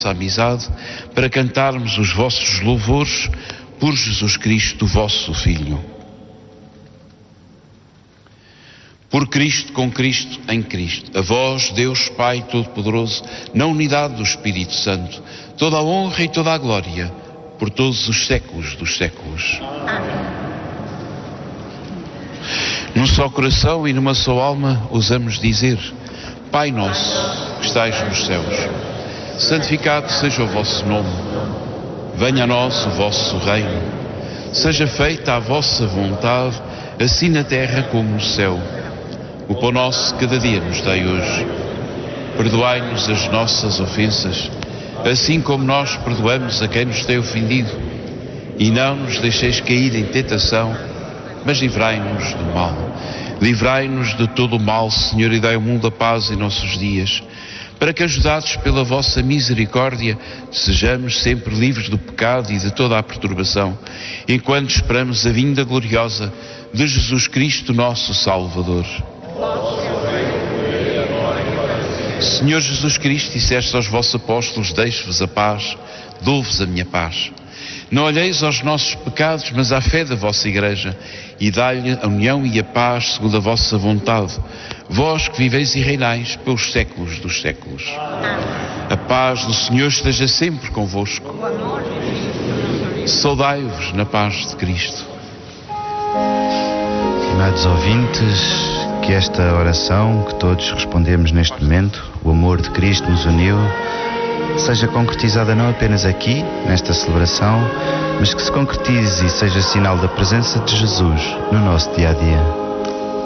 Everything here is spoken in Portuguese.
amizade, para cantarmos os vossos louvores por Jesus Cristo, vosso Filho. Por Cristo, com Cristo, em Cristo, a vós, Deus Pai Todo-Poderoso, na unidade do Espírito Santo, toda a honra e toda a glória, por todos os séculos dos séculos. Amém. Num só coração e numa só alma, ousamos dizer: Pai nosso, que estais nos céus, santificado seja o vosso nome. Venha a nós o vosso reino. Seja feita a vossa vontade, assim na terra como no céu. O pão nosso cada dia nos dai hoje. Perdoai-nos as nossas ofensas, assim como nós perdoamos a quem nos tem ofendido. E não nos deixeis cair em tentação, mas livrai-nos do mal. Livrai-nos de todo o mal, Senhor, e dai ao mundo a paz em nossos dias, para que, ajudados pela vossa misericórdia, sejamos sempre livres do pecado e de toda a perturbação, enquanto esperamos a vinda gloriosa de Jesus Cristo, nosso Salvador. Senhor Jesus Cristo, disseste aos vossos apóstolos: deixo-vos a paz, dou-vos a minha paz. Não olheis aos nossos pecados, mas à fé da vossa Igreja, e dai-lhe a união e a paz segundo a vossa vontade, vós que viveis e reinais pelos séculos dos séculos. A paz do Senhor esteja sempre convosco. Saudai-vos na paz de Cristo. Estimados ouvintes, que esta oração que todos respondemos neste momento, o amor de Cristo nos uniu, seja concretizada não apenas aqui, nesta celebração, mas que se concretize e seja sinal da presença de Jesus no nosso dia-a-dia.